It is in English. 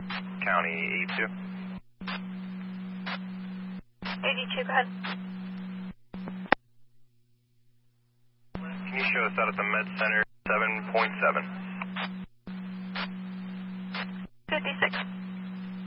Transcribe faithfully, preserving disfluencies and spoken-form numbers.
County eighty-two. eighty-two, go ahead. Can you show us out at the Med Center seven point seven? fifty-six.